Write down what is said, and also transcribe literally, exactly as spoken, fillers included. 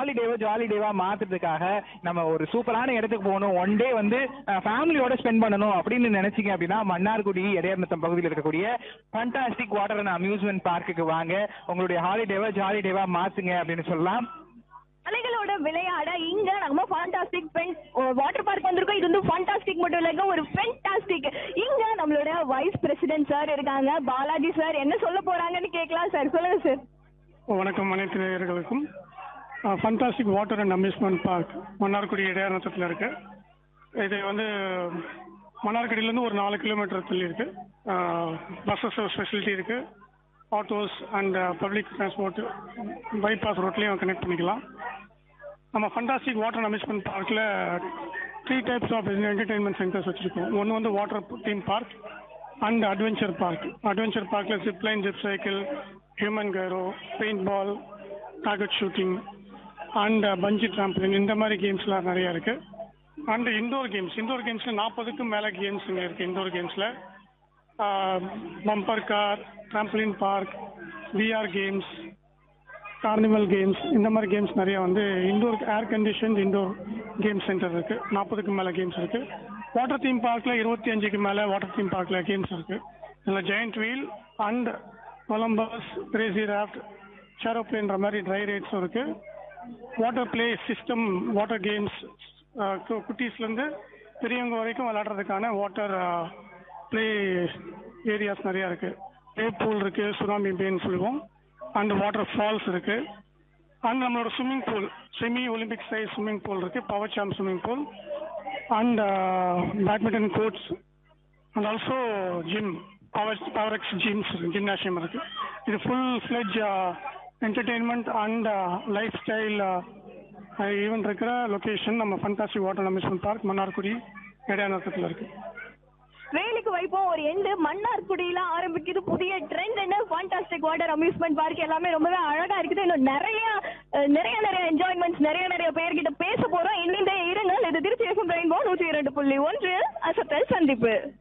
ஹாலிடேவோ jolly டேவா மாத்துறதுக்காக நம்ம ஒரு சூப்பரான இடத்துக்கு போகணும், ஒன் டே வந்து ஃபேமிலியோட ஸ்பெண்ட் பண்ணணும் அப்படின்னு நினைச்சீங்க அப்படின்னா மன்னார்குடி இடையர்நத்தம் பகுதியில் இருக்கக்கூடிய ஃபண்டாஸ்டிக் வாட்டர் அண்ட் அம்யூஸ்மெண்ட் பார்க்குக்கு வாங்க. உங்களுடைய ஹாலிடேவா ஜாலி டேவா மாத்துங்க அப்படின்னு சொல்லலாம். அலைகளோட விளையாட இங்க நம்ம ஃபண்டாஸ்டிக் வாட்டர் பார்க் வந்திருக்கோம். இது வந்து ஃபண்டாஸ்டிக் மட்டும் இல்லைங்க, ஒரு ஃபென்டாஸ்டிக். இங்க நம்மளோட வைஸ் பிரசிடென்ட் சார் இருக்காங்க, பாலாஜி சார். என்ன சொல்ல போறாங்கன்னு கேட்கலாம் சார். சொல்லுங்க சார். வணக்கம் அனைத்து நேயர்களுக்கும். Fantastic water and amusement park Mannargudi இடையர்நத்தத்தில் இருக்கு. இது வந்து மன்னார்குடியிலேருந்து ஒரு நாலு கிலோமீட்டர் தள்ளி இருக்கு. பஸ்ஸஸ் ஃபெசிலிட்டி இருக்கு, autos and public transport bypass ரோட்லேயும் connect பண்ணிக்கலாம். நம்ம ஃபண்டாஸ்டிக் வாட்டர் அண்ட் அம்யூஸ்மெண்ட் பார்க்கில் three types of entertainment centres வச்சுருக்கோம். ஒன்று வந்து water theme park and adventure park. Adventure பார்க்கில் zipline, zip cycle, human Cairo, paint ball, target shooting and பஞ்சி ட்ராம்பிளின், இந்த மாதிரி கேம்ஸ்லாம் நிறையா இருக்குது. அண்ட் இண்டோர் கேம்ஸ் இண்டோர் கேம்ஸில் நாற்பதுக்கும் மேலே கேம்ஸ் இங்கே இருக்குது. Indoor கேம்ஸில் bumper car, ட்ராம்பிளின் park, VR games, carnival games, இந்த மாதிரி கேம்ஸ் நிறையா வந்து indoor air condition indoor games centre இருக்குது. நாற்பதுக்கும் மேலே கேம்ஸ் இருக்குது. வாட்டர் தீம் பார்க்கில் இருபத்தி அஞ்சுக்கு மேலே வாட்டர் தீம் பார்க்கில் கேம்ஸ் இருக்குது. இதில் giant wheel and Columbus, Crazy raft, ஷேரோப்ளேன்ற மாதிரி ட்ரை ரைட்ஸும் இருக்குது. Water play system, water games குட்டீஸ்லேருந்து பெரியவங்க வரைக்கும் விளையாடுறதுக்கான வாட்டர் பிளே ஏரியாஸ் நிறையா இருக்குது. வேவ் பூல் இருக்குது, சுனாமி பேன்னு சொல்லுவோம். அண்ட் வாட்டர் ஃபால்ஸ் இருக்குது. அண்ட் நம்மளோட swimming pool, semi Olympic size swimming pool இருக்குது, power Sam swimming pool and badminton courts and also gym, power power X Cheems gymnasium இருக்குது. இது full fledge entertainment and life style event இருக்கிற location நம்ம fantastic water amusement park Mannargudi இடையர்நத்தத்தில் இருக்குது. வேலைக்கு வைப்போம் ஒரு end மன்னார்குடியில ஆரம்பிக்குது புதிய ட்ரெண்ட். என்ன ஃபண்டாஸ்டிக் வாட்டர் அம்யூஸ்மெண்ட் பார்க் எல்லாமே ரொம்பவே அழகா இருக்குது. இன்னும் நிறைய நிறைய நிறைய என்ஜாய்மெண்ட்ஸ் நிறைய நிறைய பேர்கிட்ட பேச போறோம். இன்னிந்தே இருங்கள். இது திருச்சி எஃப்எம் ரெயின்போ நூற்றி இரண்டு புள்ளி ஒன்று அசத்தல் சந்திப்பு.